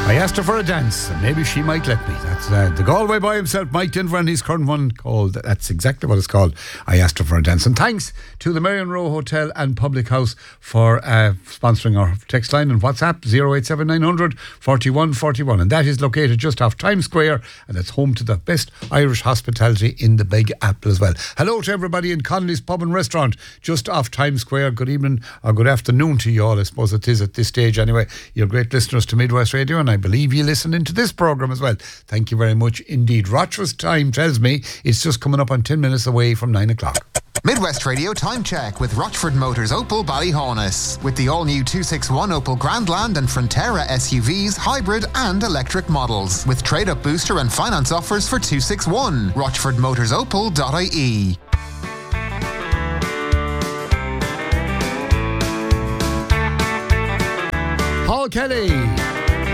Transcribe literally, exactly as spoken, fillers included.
I asked her for a dance, and maybe she might let me. That's uh, the Galway boy himself, Mike Denver, and his current one called, that's exactly what it's called, I asked her for a dance. And thanks to the Marion Row Hotel and Public House for uh, sponsoring our text line and WhatsApp, zero eight seven nine hundred forty-one forty-one. And that is located just off Times Square, and it's home to the best Irish hospitality in the Big Apple as well. Hello to everybody in Connolly's Pub and Restaurant, just off Times Square. Good evening, or good afternoon to you all, I suppose it is at this stage anyway. You're great listeners to Midwest Radio, and I believe you listen into this programme as well. Thank you very much indeed. Rochford's time tells me it's just coming up on ten minutes away from nine o'clock. Midwest Radio time check with Rochford Motors Opel Ballyhaunis. With the all-new two sixty-one Opel Grandland and Frontera S U Vs, hybrid and electric models. With trade-up booster and finance offers for two sixty-one. rochford motors opel dot I E. Paul Kelly.